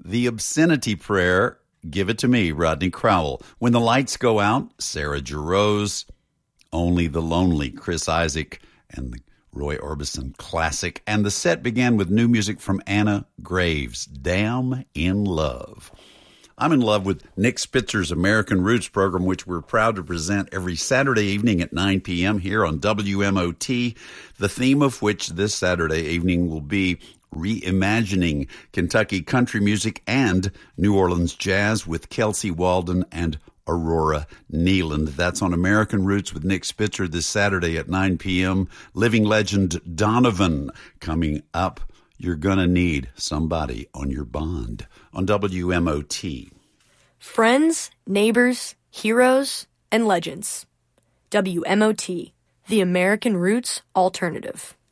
The Obscenity Prayer, Give It to Me, Rodney Crowell. When the Lights Go Out, Sarah Jarosz. Only the Lonely, Chris Isaak, and the Roy Orbison classic. And the set began with new music from Anna Graves, Damn in Love. I'm in love with Nick Spitzer's American Roots program, which we're proud to present every Saturday evening at 9 p.m. here on WMOT, the theme of which this Saturday evening will be reimagining Kentucky country music and New Orleans jazz with Kelsey Walden and Aurora Nealand. That's on American Roots with Nick Spitzer this Saturday at 9 p.m. Living legend Donovan coming up. You're gonna need somebody on your bond on WMOT. Friends, neighbors, heroes, and legends. WMOT, the American Roots Alternative.